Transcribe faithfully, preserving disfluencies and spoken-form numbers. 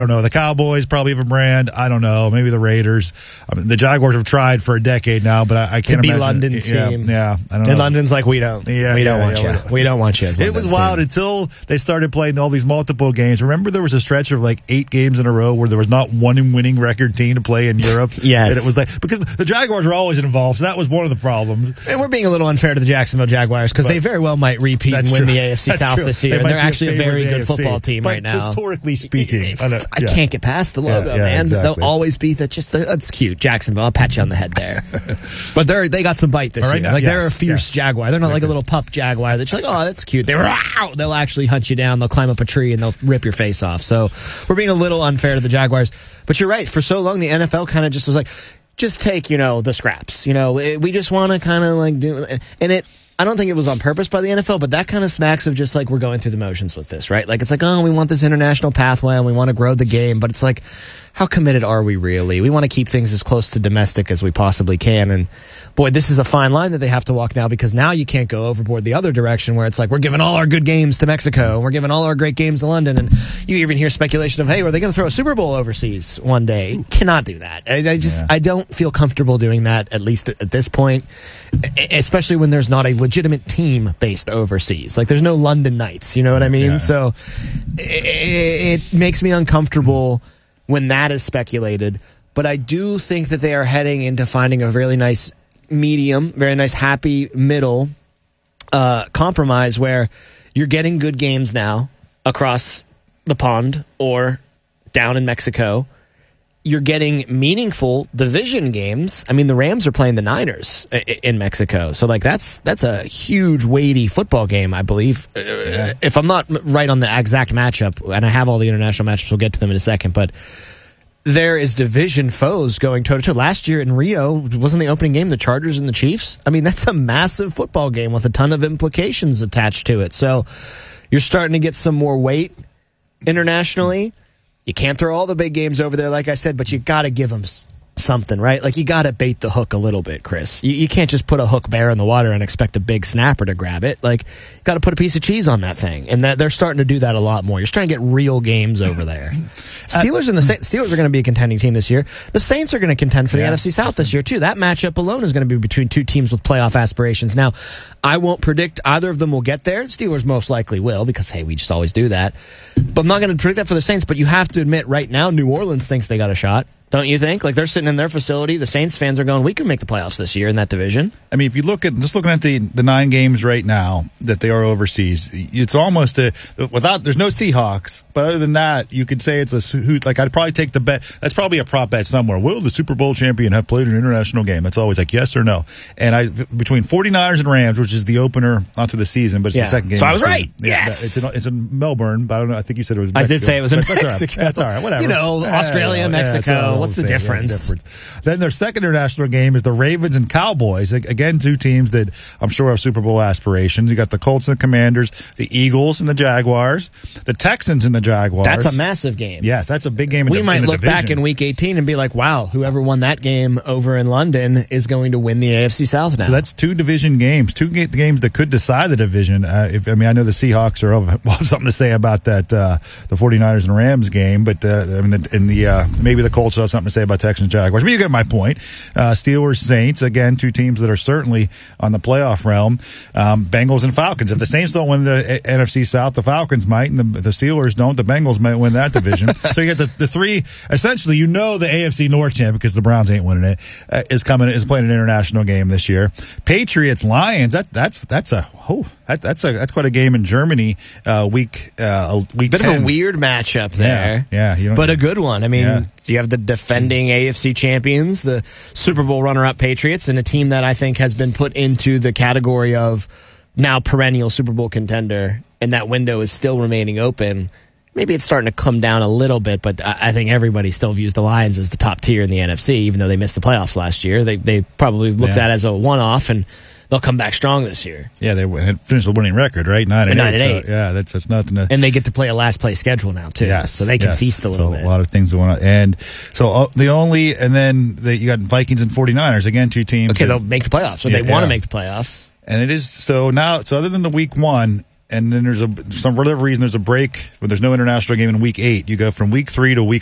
I don't know. The Cowboys probably have a brand. I don't know. Maybe the Raiders. I mean, the Jaguars have tried for a decade now, but I, I can't to be imagine. London's yeah, team. Yeah, I don't know. And London's like, we don't. Yeah, we don't yeah, want yeah, you. we, we don't want you as It was wild team. until they started playing all these multiple games. Remember there was a stretch of like eight games in a row where there was not one winning record team to play in Europe? Yes. And it was like, because the Jaguars were always involved, so that was one of the problems. And we're being a little unfair to the Jacksonville Jaguars because they very well might repeat and win true. the A F C That's South true. this year. They and they're might be actually a very good favorite of the A F C, football team but right now. Historically speaking. It's, I, know, I yeah. can't get past the logo, Yeah, yeah, man. exactly. They'll always be that. Just the, that's cute, Jacksonville. I'll pat you on the head there. But they're they got some bite this All right, year. now, Like yes, they're a fierce yes. jaguar. They're not like a little pup jaguar that's like, oh, that's cute. They're out. They'll actually hunt you down. They'll climb up a tree and they'll rip your face off. So we're being a little unfair to the Jaguars. But you're right. For so long, the N F L kind of just was like, just take, you know, the scraps. You know, it, we just want to kind of like do, and it. I don't think it was on purpose by the N F L, but that kind of smacks of just like we're going through the motions with this, right? Like it's like, oh, we want this international pathway and we want to grow the game, but it's like, how committed are we really? We want to keep things as close to domestic as we possibly can. And boy, this is a fine line that they have to walk now because now you can't go overboard the other direction where it's like we're giving all our good games to Mexico and we're giving all our great games to London. And you even hear speculation of, hey, are they going to throw a Super Bowl overseas one day? You cannot do that. I, I just, Yeah. I don't feel comfortable doing that, at least at, at this point, especially when there's not a legitimate team based overseas. Like there's no London Knights, you know what I mean? Yeah. So it, it makes me uncomfortable when that is speculated. But I do think that they are heading into finding a really nice medium, very nice happy middle uh, compromise where you're getting good games now across the pond or down in Mexico. You're getting meaningful division games. I mean, the Rams are playing the Niners in Mexico. So, like, that's that's a huge, weighty football game, I believe. Yeah. If I'm not right on the exact matchup, and I have all the international matchups, we'll get to them in a second, but there is division foes going toe-to-toe. Last year in Rio, wasn't the opening game the Chargers and the Chiefs? I mean, that's a massive football game with a ton of implications attached to it. So, you're starting to get some more weight internationally. You can't throw all the big games over there, like I said, but you got to give them something, right? Like, you got to bait the hook a little bit, Chris. You, you can't just put a hook bare in the water and expect a big snapper to grab it. Like, you got to put a piece of cheese on that thing. And that they're starting to do that a lot more. You're starting to get real games over there. Steelers and the Sa- Steelers are going to be a contending team this year. The Saints are going to contend for the yeah. N F C South this year, too. That matchup alone is going to be between two teams with playoff aspirations. Now, I won't predict either of them will get there. Steelers most likely will because, hey, we just always do that. But I'm not going to predict that for the Saints. But you have to admit, right now, New Orleans thinks they got a shot. Don't you think? Like, they're sitting in their facility. The Saints fans are going, we can make the playoffs this year in that division. I mean, if you look at just looking at the the nine games right now that they are overseas, it's almost a without. There's no Seahawks, but other than that, you could say it's a hoot. Like I'd probably take the bet. That's probably a prop bet somewhere. Will the Super Bowl champion have played an international game? That's always like yes or no. And I between 49ers and Rams, which is the opener onto the season, but it's Yeah. the second game. So I was of the right. season. Yeah, Yes. it's in, it's in Melbourne, but I don't know. I think you said it was. I Mexico. did say it was in But that's Mexico. all right. That's all right. Whatever. You know, Australia, Yeah, Mexico. it's all What's the same. Yeah, difference? difference. Then their second international game is the Ravens and Cowboys. Again, two teams that I'm sure have Super Bowl aspirations. You got the Colts and the Commanders, the Eagles and the Jaguars, the Texans and the Jaguars. That's a massive game. Yes, that's a big game. In we the, might in the look division. back in week eighteen and be like, wow, whoever won that game over in London is going to win the A F C South now. So that's two division games, two ga- games that could decide the division. Uh, if, I mean, I know the Seahawks are have something to say about that, uh, the 49ers and Rams game, but uh, I mean, in the uh, maybe the Colts have something to say about Texans and Jaguars. But you get my point. Uh, Steelers, Saints, again, two teams that are certainly on the playoff realm. Um, Bengals and Falcons. If the Saints don't win the N F C South, the Falcons might, and the, the Steelers don't. The Bengals might win that division. So you get the, the three. Essentially, you know the A F C North champ because the Browns ain't winning it. Uh, is coming is playing an international game this year. Patriots, Lions. That that's that's a oh that, that's a that's quite a game in Germany. Uh, week uh, week bit ten. of a weird matchup there. Yeah, yeah you don't, but a good one. I mean, Yeah. you have the defending A F C champions, the Super Bowl runner-up Patriots, and a team that I think has been put into the category of now perennial Super Bowl contender, and that window is still remaining open. Maybe it's starting to come down a little bit, but I think everybody still views the Lions as the top tier in the N F C, even though they missed the playoffs last year. They they probably looked Yeah. at it as a one-off, and they'll come back strong this year. Yeah, they had finished the winning record, right? Nine and, Nine eight. and eight. So, yeah, that's that's nothing to. And they get to play a last-place schedule now, too. Yes, so they can yes. feast a little so bit. A lot of things going on. And so uh, the only, and then the, you got Vikings and 49ers, again, two teams. Okay, that, they'll make the playoffs, so Yeah, they want to yeah. make the playoffs. And it is, so now, so other than the week one, and then there's a some for whatever reason there's a break when there's no international game in week eight. You go from week three to week